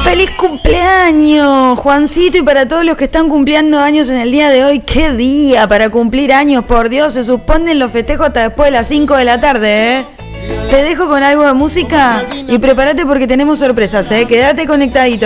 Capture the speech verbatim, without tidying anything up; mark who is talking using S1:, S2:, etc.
S1: ¡Feliz cumpleaños, Juancito! Y para todos los que están cumpliendo años en el día de hoy, ¡qué día para cumplir años! Por Dios, se suspenden los festejos hasta después de las cinco de la tarde, ¿eh? Te dejo con algo de música y prepárate porque tenemos sorpresas, ¿eh? Quédate conectadito.